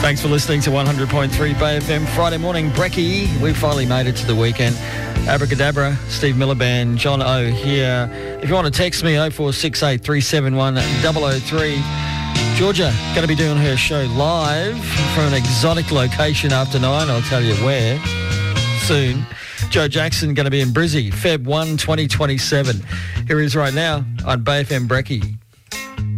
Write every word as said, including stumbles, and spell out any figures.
Thanks for listening to one hundred point three Bay F M Friday morning. Brekkie, we finally made it to the weekend. Abracadabra, Steve Miliband, John O here. If you want to text me, oh four six eight, three seven one, double oh three. Georgia going to be doing her show live from an exotic location after nine. I'll tell you where soon. Joe Jackson going to be in Brizzy, February first, twenty twenty-seven. Here he is right now on Bay F M Brekkie.